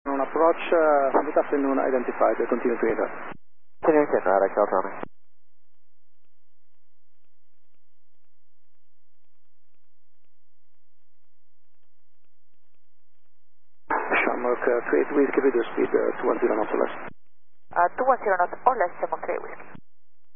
On approach, good afternoon, identified, continue to enter. Continuing to enter, Excel Tony. Shamrock, create whiskey, video speed, 210 knots or less. 210 knots or less, Shamrock 3 Whiskey.